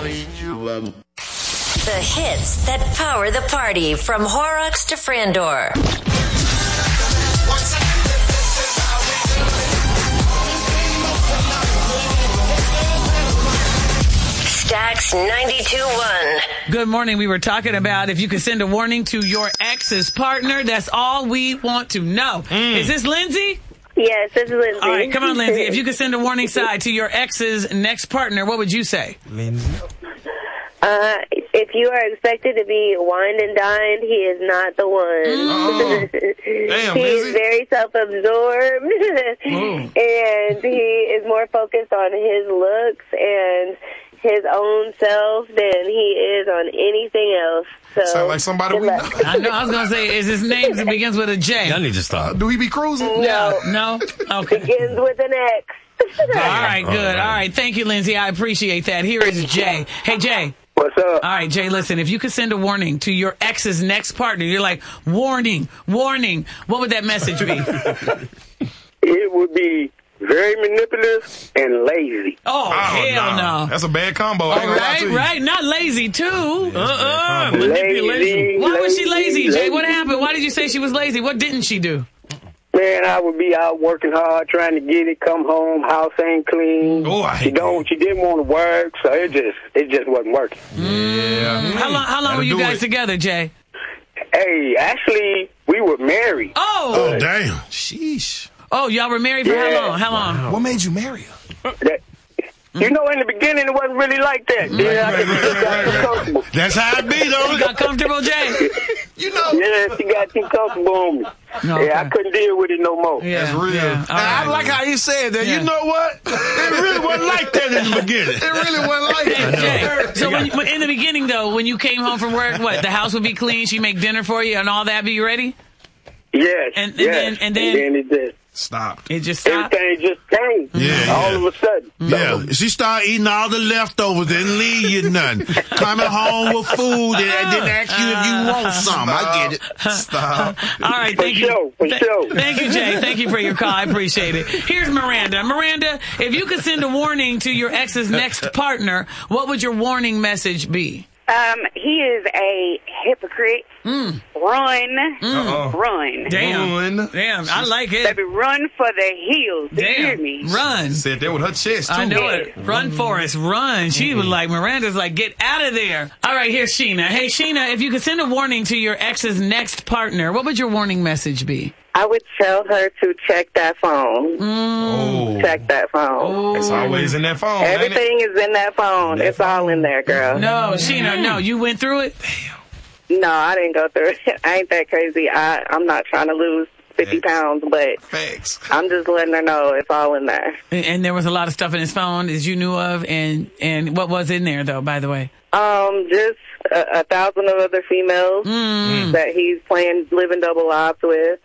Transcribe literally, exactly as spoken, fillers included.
The hits that power the party from Horrocks to Frandor. Stax ninety-two point one. Good morning. We were talking about if you could send a warning to your ex's partner. That's all we want to know. Mm. Is this Lindsay? Yes, this is Lindsay. All right, come on, Lindsay. If you could send a warning side to your ex's next partner, what would you say? Lindsay? Uh, if you are expected to be wined and dined, he is not the one. Oh. Damn, he Lindsay. is very self-absorbed, and he is more focused on his looks and his own self than he is on anything else. So, Sound like somebody we know. I know. I was gonna say, is his name that begins with a J? Y'all need to stop. Do he be cruising? No. No. Okay. Begins with an X. All right. Good. All right. Thank you, Lindsay. I appreciate that. Here is Jay. Hey, Jay. What's up? All right, Jay, listen, if you could send a warning to your ex's next partner, you're like, warning, warning, what would that message be? It would be very manipulative and lazy. Oh, Oh, hell no. That's a bad combo. I All ain't gonna lie right, to you. right. Not lazy, too. Uh-uh. Lazy, Manipulation. Why was she lazy, lazy, Jay? What lazy. happened? Why did you say she was lazy? What didn't she do? Man, I would be out working hard, trying to get it, come home, house ain't clean. Oh, I hate she don't, she didn't want to work, so it just, it just wasn't working. Yeah. How long, how long That'll were you do guys it. together, Jay? Hey, actually, we were married. Oh. Oh, damn. Sheesh. Oh, y'all were married for Yeah. how long? How long? What made you marry her? That, you know, in the beginning, it wasn't really like that. Yeah, I right, just right, got right, too right. comfortable. That's how it be, You though. got comfortable, Jay? You know. Yeah, she got too comfortable on me. No, Yeah, I okay. couldn't deal with it no more. Yeah, That's real. yeah. All Now, I right. like how you said that. Yeah. You know what? It really wasn't like that in the beginning. It really wasn't like Hey, that. Jay, so when, when- in the beginning, though, when you came home from work, what, the house would be clean, she'd make dinner for you and all that, be you ready? Yes, And- and yes. then- and then- it just, Stop. It just stopped? everything just changed. Yeah, all yeah. of a sudden. Yeah, she started eating all the leftovers, didn't leave you nothing. Coming home with food and, and didn't ask you if you want some. I get it. Stop. All right, For thank you. sure, for Th- sure. Thank you, Jay. Thank you for your call. I appreciate it. Here's Miranda. Miranda, if you could send a warning to your ex's next partner, what would your warning message be? Um, he is a hypocrite. Mm. Run, Uh-oh. run. Damn. Ruin. Damn, I like it. Baby, run for the hills. Do you hear Damn. me? Run. Said that with her chest, too. I know it. Run, Forrest, run. She was like, Miranda's like, get out of there. All right, here's Sheena. Hey, Sheena, if you could send a warning to your ex's next partner, what would your warning message be? I would tell her to check that phone. Oh. Check that phone. It's always in that phone, ain't it? Everything is in that phone. It's all in there, girl. No, Sheena, no. You went through it? No, I didn't go through it. I ain't that crazy. I, I'm not trying to lose fifty Facts. pounds, but Facts. I'm just letting her know it's all in there. And, and there was a lot of stuff in his phone that you knew of. And, and what was in there, though, by the way? Um, just a, a thousand of other females Mm. that he's playing living double lives with.